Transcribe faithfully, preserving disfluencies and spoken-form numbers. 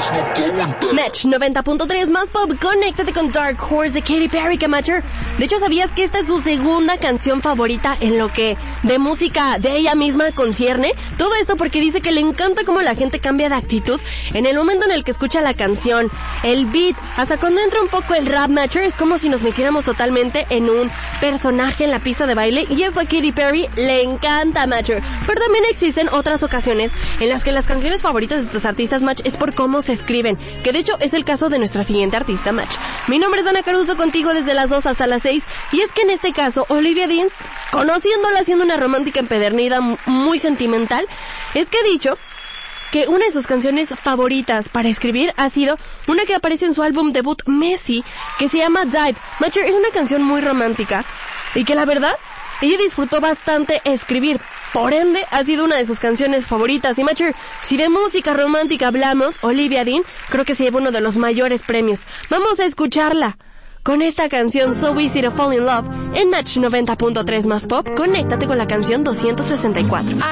Match noventa punto tres más pop, conéctate con Dark Horse de Katy Perry, Camacher. De hecho, ¿sabías que esta es su segunda canción favorita en lo que de música de ella misma concierne? Todo esto porque dice que le encanta cómo la gente cambia de actitud en el momento en el que escucha la canción, el beat, hasta cuando entra un poco el rap, Matcher, es como si nos metiéramos totalmente en un personaje en la pista de baile, y eso a Katy Perry le encanta, Matcher. Pero también existen otras ocasiones en las que las canciones favoritas de estos artistas, Match, es por cómo se escriben, que de hecho es el caso de nuestra siguiente artista, Match. Mi nombre es Dana Caruso, contigo desde las dos hasta las seis, y es que en este caso Olivia Dean, conociéndola siendo una romántica empedernida muy sentimental, es que ha dicho que una de sus canciones favoritas para escribir ha sido una que aparece en su álbum debut Messy, que se llama Dive. Matcher, es una canción muy romántica y que la verdad ella disfrutó bastante escribir, por ende ha sido una de sus canciones favoritas. Y Matcher, si de música romántica hablamos, Olivia Dean creo que se lleva uno de los mayores premios. Vamos a escucharla con esta canción So Easy to Fall in Love en Match noventa punto tres más pop. Conéctate con la canción doscientos sesenta y cuatro.